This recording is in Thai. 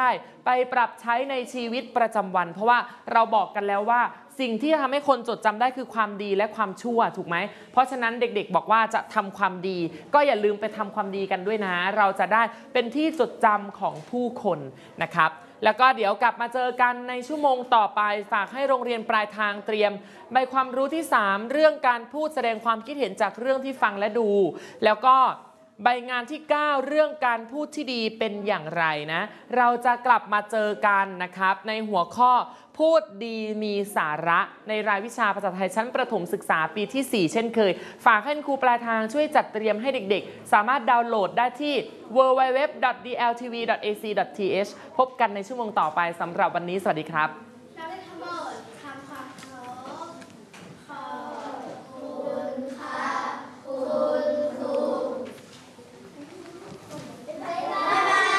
ไปปรับใช้ในชีวิตประจำวันเพราะว่าเราบอกกันแล้วว่าสิ่งที่จะทำให้คนจดจำได้คือความดีและความชั่วถูกไหมเพราะฉะนั้นเด็กๆบอกว่าจะทำความดีก็อย่าลืมไปทำความดีกันด้วยนะเราจะได้เป็นที่จดจำของผู้คนนะครับแล้วก็เดี๋ยวกลับมาเจอกันในชั่วโมงต่อไปฝากให้โรงเรียนปลายทางเตรียมใบความรู้ที่3เรื่องการพูดแสดงความคิดเห็นจากเรื่องที่ฟังและดูแล้วก็ใบงานที่9เรื่องการพูดที่ดีเป็นอย่างไรนะเราจะกลับมาเจอกันนะครับในหัวข้อพูดดีมีสาระในรายวิชาภาษาไทยชั้นประถมศึกษาปีที่4เช่นเคยฝากให้ครูปลายทางช่วยจัดเตรียมให้เด็กๆสามารถดาวน์โหลดได้ที่ www.dltv.ac.th พบกันในชั่วโมงต่อไปสำหรับวันนี้สวัสดีครับ